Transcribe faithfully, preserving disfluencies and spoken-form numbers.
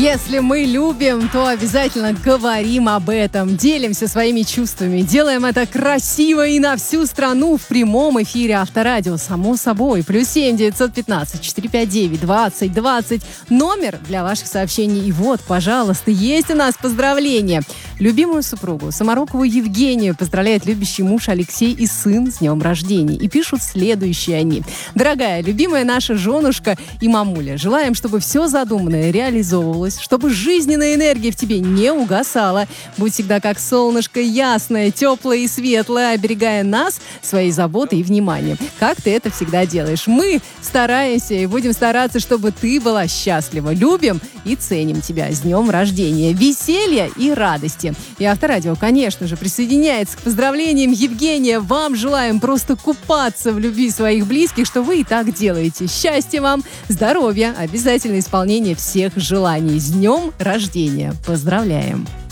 Если мы любим, то обязательно говорим об этом, делимся своими чувствами, делаем это красиво и на всю страну в прямом эфире Авторадио, само собой. Плюс семь девятьсот пятнадцать четыреста пятьдесят девять двадцать двадцать. Номер для ваших сообщений. И вот, пожалуйста, есть у нас поздравления. Любимую супругу Самарокову Евгению поздравляет любящий муж Алексей и сын с днем рождения. И пишут следующие они. Дорогая, любимая наша женушка и мамуля, желаем, чтобы все задуманное реализовывалось, чтобы жизненная энергия в тебе не угасала. Будь всегда как солнышко, ясное, теплое и светлое, оберегая нас, своей заботой и вниманием. Как ты это всегда делаешь. Мы стараемся и будем стараться, чтобы ты была счастлива. Любим и ценим тебя. С днем рождения. Веселья и радости. И Авторадио, конечно же, присоединяется к поздравлениям Евгения. Вам желаем просто купаться в любви своих близких, что вы и так делаете. Счастья вам, здоровья, обязательно исполнение всех желаний. С днем рождения! Поздравляем!